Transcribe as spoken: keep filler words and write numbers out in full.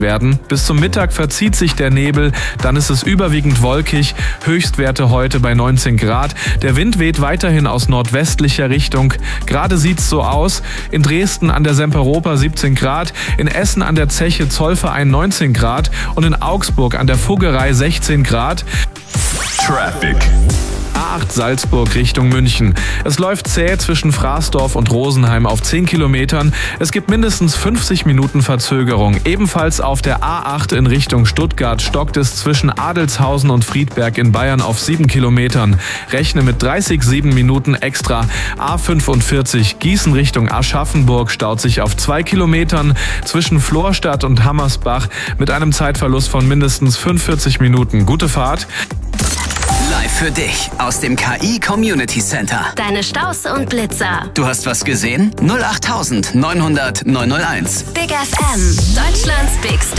werden. Bis zum Mittag verzieht sich der Nebel, dann ist es überwiegend wolkig, Höchstwerte heute bei neunzehn Grad. Der Wind weht weiterhin aus nordwestlicher Richtung. Gerade sieht's so aus. In Dresden an der Semperoper siebzehn Grad, in Essen an der Zeche Zollverein neunzehn Grad und in Augsburg an der Fuggerei sechzehn Grad. Traffic. A acht Salzburg Richtung München. Es läuft zäh zwischen Fraßdorf und Rosenheim auf zehn Kilometern. Es gibt mindestens fünfzig Minuten Verzögerung. Ebenfalls auf der A acht in Richtung Stuttgart stockt es zwischen Adelshausen und Friedberg in Bayern auf sieben Kilometern. Rechne mit dreißig Komma sieben Minuten extra. A fünfundvierzig Gießen Richtung Aschaffenburg staut sich auf zwei Kilometern zwischen Florstadt und Hammersbach mit einem Zeitverlust von mindestens fünfundvierzig Minuten. Gute Fahrt. Live für dich aus dem K I Community Center. Deine Staus und Blitzer. Du hast was gesehen? null acht neunhundert neunhundert neunhunderteins. Big F M, Deutschlands Big Star.